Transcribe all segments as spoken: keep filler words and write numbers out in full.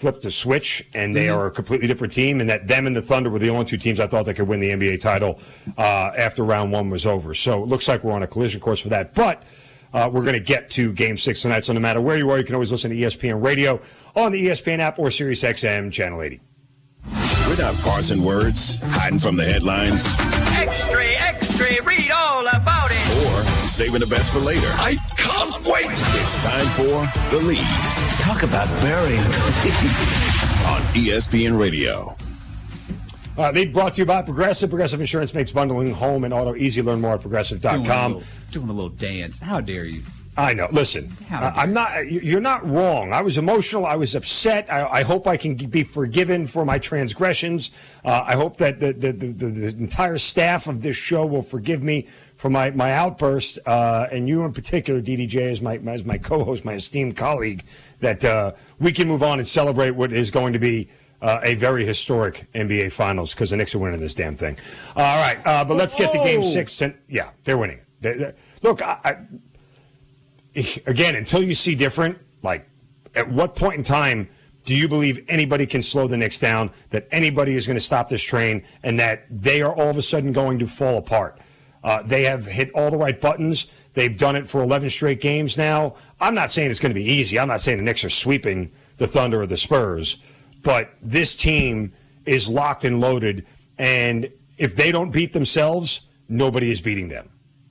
flipped the switch and they Mm-hmm. are a completely different team, and that them and the Thunder were the only two teams I thought that could win the N B A title uh, after round one was over. So it looks like we're on a collision course for that. But uh, we're going to get to Game six tonight, so no matter where you are, you can always listen to E S P N Radio on the E S P N app or Sirius X M Channel eighty. Without parsing words, hiding from the headlines, Extra, extra, read all about it. or saving the best for later. I can't wait. It's time for The Lead Talk about burying on E S P N Radio. Uh, lead brought to you by Progressive. Progressive Insurance makes bundling home and auto easy. Learn more at progressive dot doing, a com. little, doing a little dance. How dare you? I know. Listen, How uh, I'm not. You're not wrong. I was emotional. I was upset. I, I hope I can be forgiven for my transgressions. Uh, I hope that the the, the the the entire staff of this show will forgive me for my my outburst, uh, and you in particular, D D J, as my as my co-host, my esteemed colleague. That uh, we can move on and celebrate what is going to be uh, a very historic N B A Finals because the Knicks are winning this damn thing. All right, uh, but let's get to Game Six. And yeah, they're winning. They, they, look, I. I Again, until you see different, like, at what point in time do you believe anybody can slow the Knicks down, that anybody is going to stop this train, and that they are all of a sudden going to fall apart? Uh, they have hit all the right buttons. They've done it for eleven straight games now. I'm not saying it's going to be easy. I'm not saying the Knicks are sweeping the Thunder or the Spurs, but this team is locked and loaded, and if they don't beat themselves, nobody is beating them.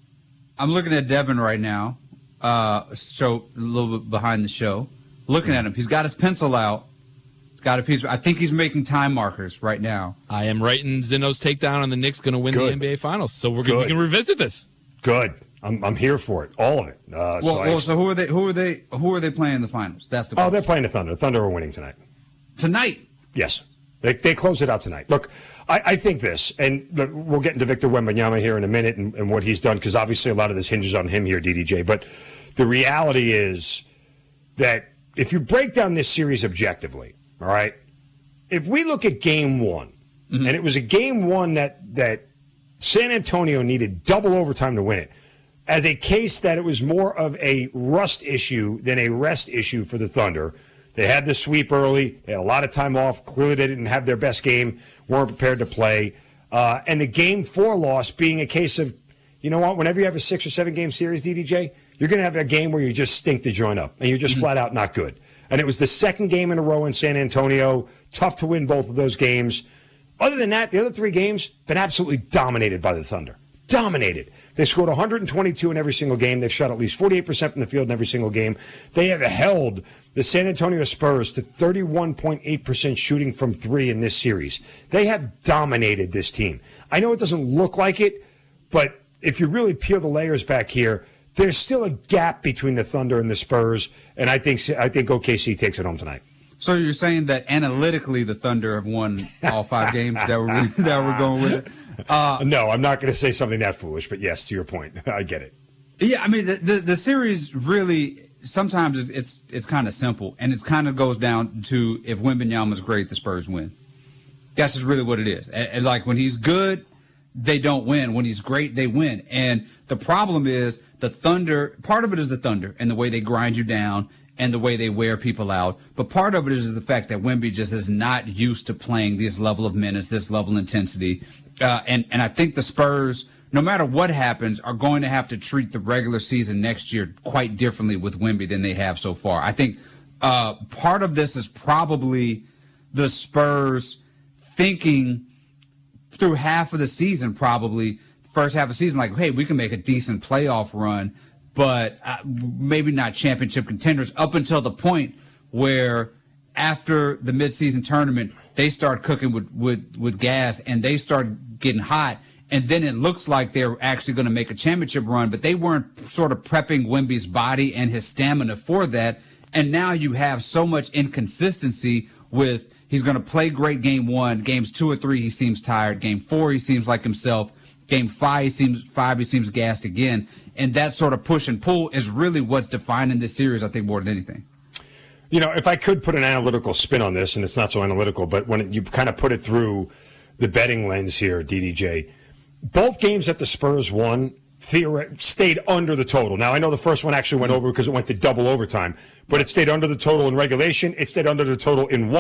I'm looking at Devin right now. Uh, so a little bit behind the show, looking at him. He's got his pencil out. He's got a piece. I think he's making time markers right now. I am writing Zeno's takedown on the Knicks going to win Good. the N B A Finals. So we're gonna, Good. we can revisit this. Good. I'm I'm here for it. All of it. Uh, Well, so, I- well, so who are they? Who are they? Who are they playing in the finals? That's the oh, question. they're playing the Thunder. The Thunder are winning tonight. Tonight. Yes. They they close it out tonight. Look, I, I think this, and look, we'll get into Victor Wembanyama here in a minute and, and what he's done, because obviously a lot of this hinges on him here, D D J. But the reality is that if you break down this series objectively, all right, if we look at game one, mm-hmm. and it was a game one that, that San Antonio needed double overtime to win it, as a case that it was more of a rust issue than a rest issue for the Thunder. They had the sweep early. They had a lot of time off. Clearly, they didn't have their best game, weren't prepared to play. Uh, and the game four loss being a case of, you know what, whenever you have a six or seven game series, D D J, you're going to have a game where you just stink the joint up and you're just mm-hmm. flat out not good. And it was the second game in a row in San Antonio. Tough to win both of those games. Other than that, the other three games been absolutely dominated by the Thunder. Dominated. They scored one hundred twenty-two in every single game. They've shot at least forty-eight percent from the field in every single game. They have held the San Antonio Spurs to thirty-one point eight percent shooting from three in this series. They have dominated this team. I know it doesn't look like it, but if you really peel the layers back here, there's still a gap between the Thunder and the Spurs, and I think I think O K C takes it home tonight. So you're saying that analytically the Thunder have won all five games? That we're that we're going with it. Uh, no, I'm not going to say something that foolish, but yes, to your point, I get it. Yeah, I mean the the, the series really sometimes it's it's kind of simple, and it kind of goes down to if Wembanyama's great, the Spurs win. That's just really what it is. And, and like when he's good, they don't win. When he's great, they win. And the problem is the Thunder. Part of it is the Thunder and the way they grind you down and the way they wear people out. But part of it is the fact that Wemby just is not used to playing this level of minutes, this level of intensity. Uh, and, and I think the Spurs, no matter what happens, are going to have to treat the regular season next year quite differently with Wemby than they have so far. I think uh, part of this is probably the Spurs thinking through half of the season, probably first half of the season, like, hey, we can make a decent playoff run, but uh, maybe not championship contenders, up until the point where after the midseason tournament, they start cooking with, with, with gas and they start getting hot. And then it looks like they're actually going to make a championship run, but they weren't sort of prepping Wemby's body and his stamina for that. And now you have so much inconsistency with he's going to play great game one, games two or three, he seems tired. Game four, he seems like himself. Game five, he seems five, he seems gassed again. And that sort of push and pull is really what's defining this series, I think, more than anything. You know, if I could put an analytical spin on this, and it's not so analytical, but when it, you kind of put it through the betting lens here, D D J, both games that the Spurs won theoret- stayed under the total. Now, I know the first one actually went over because it went to double overtime, but it stayed under the total in regulation. It stayed under the total in one.